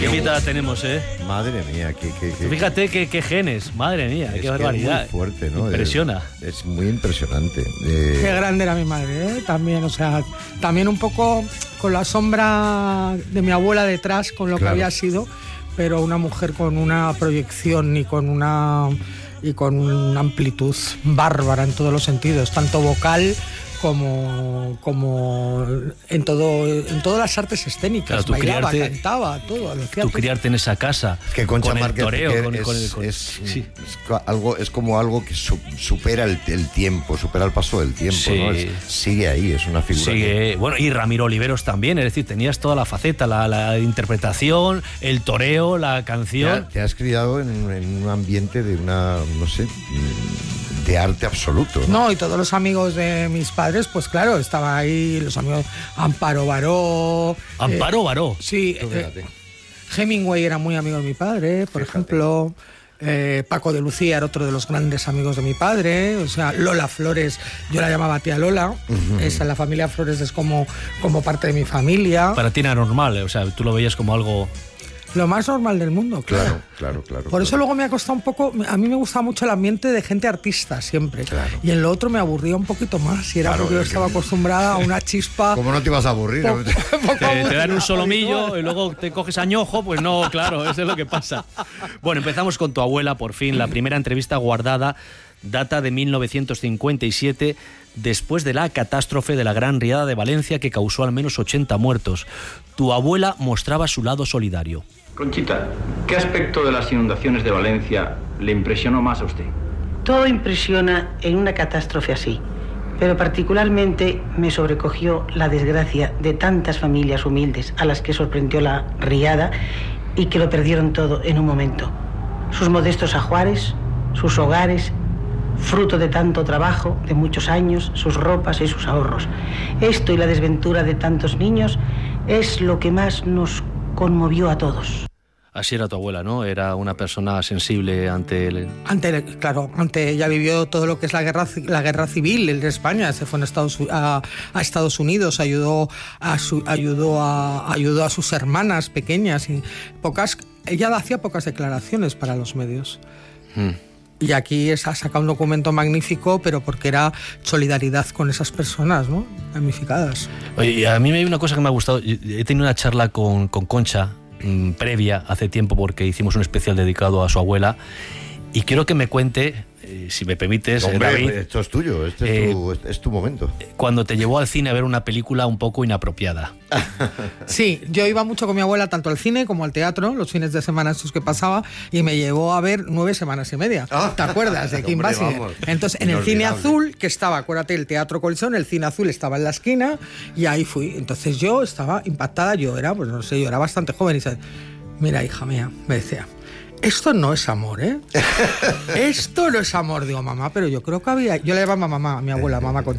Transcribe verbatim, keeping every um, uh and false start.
Qué invitada tenemos, ¿eh? Madre mía, qué, qué, qué Fíjate qué, qué genes, madre mía, es qué barbaridad. Es muy fuerte, ¿no? Impresiona. Es, es muy impresionante. Eh... Qué grande era mi madre, ¿eh? También, o sea, también un poco con la sombra de mi abuela detrás, con lo Claro. que había sido, pero una mujer con una proyección y con una y con una amplitud bárbara en todos los sentidos, tanto vocal como como en todo en todas las artes escénicas. Claro, tú bailaba, criarte, cantaba, todo. Decía tú todo. criarte en esa casa, que Concha con el Márquez toreo, que con, es, con el, con- es, sí. es algo, es como algo que su, supera el, el tiempo, supera el paso del tiempo, Sí. ¿no? Es- sigue ahí, es una figura. Sigue, bueno, y Ramiro Oliveros también, es decir, tenías toda la faceta, la, la interpretación, el toreo, la Te, canción. ha- te has criado en, en un ambiente de una, no sé, de arte absoluto, ¿no? No, y todos los amigos de mis padres, pues claro, estaba ahí, los amigos Amparo Baró. Amparo eh, Baró. Sí, Tú eh, fíjate. Hemingway era muy amigo de mi padre, por Fíjate. ejemplo. eh, Paco de Lucía era otro de los grandes amigos de mi padre. O sea, Lola Flores, yo la llamaba tía Lola. Esa, la familia Flores es como, como parte de mi familia. Para ti era normal, o sea, tú lo veías como algo... Lo más normal del mundo, claro. Claro, claro, claro. Por eso claro. luego me ha costado un poco, a mí me gusta mucho el ambiente de gente artista siempre. Claro. Y en lo otro me aburría un poquito más, y era Claro, porque yo es que- estaba acostumbrada a una chispa. ¿Cómo no te ibas a aburrir? poco- poco Te, te dan aburrida, un solomillo habitual. y luego te coges añojo, pues no, claro, eso es lo que pasa. Bueno, empezamos con tu abuela, por fin. La primera entrevista guardada data de mil novecientos cincuenta y siete, después de la catástrofe de la Gran Riada de Valencia que causó al menos ochenta muertos. Tu abuela mostraba su lado solidario. Conchita, ¿qué aspecto de las inundaciones de Valencia le impresionó más a usted? Todo impresiona en una catástrofe así, pero particularmente me sobrecogió la desgracia de tantas familias humildes a las que sorprendió la riada y que lo perdieron todo en un momento. Sus modestos ajuares, sus hogares, fruto de tanto trabajo, de muchos años, sus ropas y sus ahorros. Esto y la desventura de tantos niños es lo que más nos conmovió a todos. Así era tu abuela, ¿no? Era una persona sensible ante el... Ante, claro, ante ella vivió todo lo que es la guerra, la guerra civil en España. Se fue en Estados, a, a Estados Unidos, ayudó a, su, ayudó, a, ayudó a sus hermanas pequeñas. Y pocas, ella hacía pocas declaraciones para los medios. Hmm. Y aquí es, ha sacado un documento magnífico, pero porque era solidaridad con esas personas, ¿no? Damnificadas. Oye, y a mí me hay una cosa que me ha gustado. He tenido una charla con, con Concha mmm, previa, hace tiempo, porque hicimos un especial dedicado a su abuela. Y quiero que me cuente, eh, si me permites, Hombre, David, esto es tuyo, este eh, es, tu, es tu momento. cuando te llevó al cine a ver una película un poco inapropiada. Sí, yo iba mucho con mi abuela tanto al cine como al teatro, los fines de semana estos que pasaba, y me llevó a ver Nueve semanas y media. Ah. ¿Te acuerdas de Kim Hombre, Basinger? vamos, Entonces, en el cine inolvidable. azul, que estaba, acuérdate, el Teatro Coliseo, el cine azul estaba en la esquina, y ahí fui. Entonces yo estaba impactada, yo era, pues no sé, yo era bastante joven, y dice, mira, hija mía, me decía, esto no es amor, ¿eh? Esto no es amor. Digo, mamá, pero yo creo que había... Yo le llamaba mamá, a mi abuela, mamá Concha.